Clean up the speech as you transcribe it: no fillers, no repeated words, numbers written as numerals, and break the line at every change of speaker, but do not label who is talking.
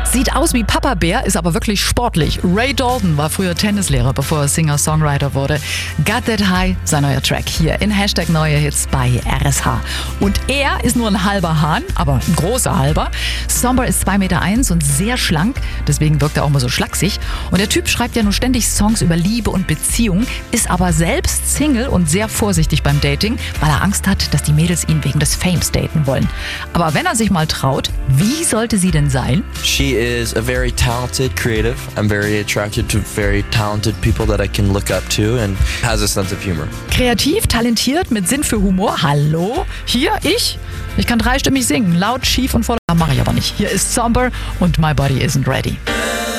Sieht aus wie Papa Bär, ist aber wirklich sportlich. Ray Dalton war früher Tennislehrer, bevor er Singer-Songwriter wurde. Got That High, sein neuer Track hier in Hashtag Neue Hits bei RSH. Und er ist nur ein halber Hahn, aber ein großer halber. Somber ist 2,1 Meter und sehr schlank, deswegen wirkt er auch mal so schlaksig. Und der Typ schreibt ja nur ständig Songs über Liebe und Beziehung, ist aber selbst Single und sehr vorsichtig beim Dating, weil er Angst hat, dass die Mädels ihn wegen des Fames daten wollen. Aber wenn er sich mal traut, wie sollte sie denn sein?
She is a very talented creative. I'm very attracted to very talented people that I can look up to and has a sense of humor.
Kreativ, talentiert, mit Sinn für Humor. Hallo? Hier, ich? Ich kann dreistimmig singen. Laut, schief und voller. Mache ich aber nicht. Hier ist Somber und My Body Isn't Ready.